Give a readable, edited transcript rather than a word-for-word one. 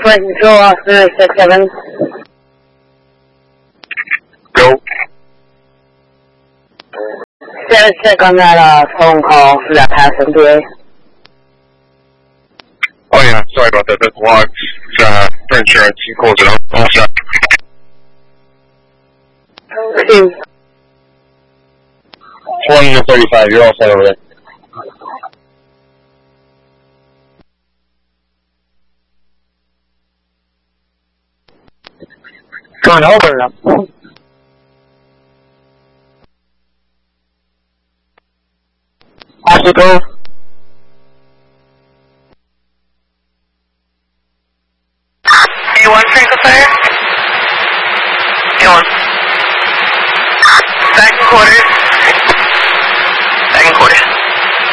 Flight Control Officer 67. Go. Status check on that phone call for that past MPA. Oh yeah, sorry about that. That's logged for insurance. You close it out. All set. Received. 20 to 35. You're all set over there. Going over. Obstacle